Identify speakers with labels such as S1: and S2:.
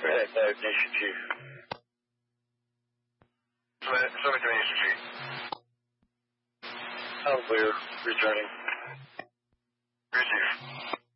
S1: Red 5 Nation Chief.
S2: 7 Nation Chief.
S1: I'm clear. Returning.
S2: Receive.